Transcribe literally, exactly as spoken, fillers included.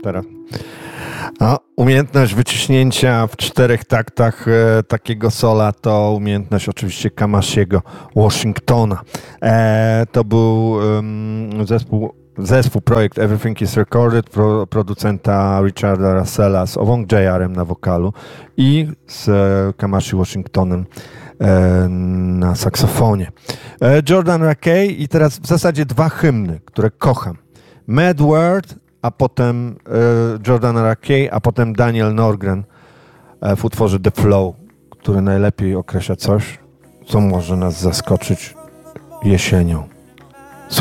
teraz. A umiejętność wyciśnięcia w czterech taktach e, takiego sola to umiejętność oczywiście Kamasiego Washingtona. E, to był um, zespół, zespół, projekt Everything is Recorded, pro, producenta Richarda Russella z Owong J R-em na wokalu i z e, Kamasi Washingtonem e, na saksofonie. E, Jordan Rakei i teraz w zasadzie dwa hymny, które kocham. Mad World, a potem e, Jordan Rakei, a potem Daniel Norgren e, w utworze The Flow, który najlepiej określa coś, co może nas zaskoczyć jesienią.